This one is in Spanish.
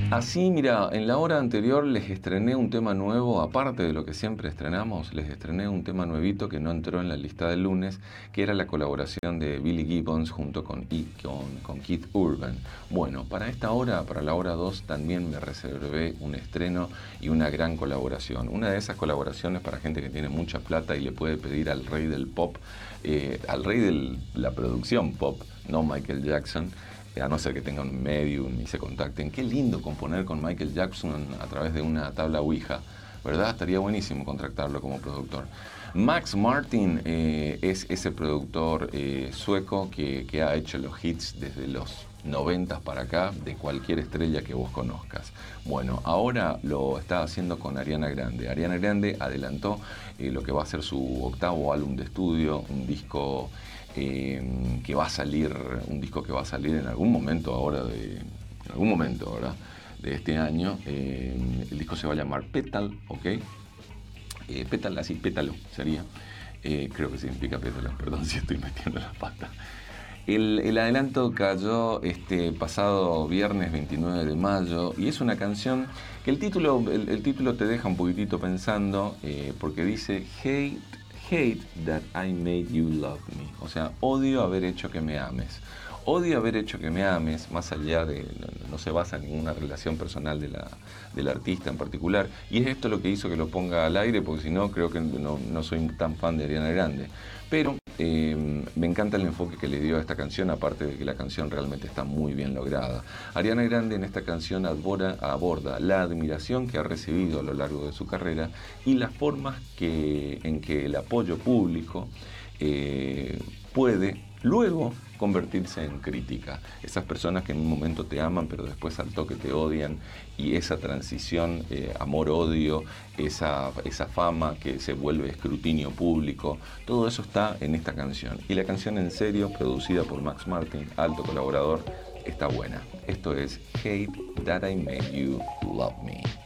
Así, mira, en la hora anterior les estrené un tema nuevo, aparte de lo que siempre estrenamos, les estrené un tema nuevito que no entró en la lista del lunes, que era la colaboración de Billy Gibbons junto con Keith Urban. Bueno, para esta hora, para la hora 2, también me reservé un estreno y una gran colaboración. Una de esas colaboraciones para gente que tiene mucha plata y le puede pedir al rey del pop, al rey de la producción pop, no Michael Jackson, a no ser que tengan un medium y se contacten. Qué lindo componer con Michael Jackson a través de una tabla Ouija, ¿verdad? Estaría buenísimo contratarlo como productor. Max Martin es ese productor sueco que ha hecho los hits desde los 90 para acá de cualquier estrella que vos conozcas. Bueno, ahora lo está haciendo con Ariana Grande. Ariana Grande adelantó lo que va a ser su octavo álbum de estudio, un disco que va a salir, un disco que va a salir en algún momento ahora en algún momento, ¿verdad? De este año. El disco se va a llamar Petal, ¿ok? Petal, así, pétalo sería. Creo que significa pétalo, perdón si estoy metiendo la pata. El adelanto cayó este pasado viernes 29 de mayo y es una canción que el título te deja un poquitito pensando porque dice Hate that I made you love me. O sea, odio haber hecho que me ames. Odio haber hecho que me ames, más allá de, no se basa en ninguna relación personal del artista en particular. Y es esto lo que hizo que lo ponga al aire, porque si no, creo que no soy tan fan de Ariana Grande. Pero me encanta el enfoque que le dio a esta canción, aparte de que la canción realmente está muy bien lograda. Ariana Grande en esta canción aborda la admiración que ha recibido a lo largo de su carrera y las formas en que el apoyo público puede luego convertirse en crítica. Esas personas que en un momento te aman pero después al toque te odian, y esa transición amor-odio, esa fama que se vuelve escrutinio público, todo eso está en esta canción. Y la canción en serio, producida por Max Martin, alto colaborador, está buena. Esto es Hate That I Made You Love Me.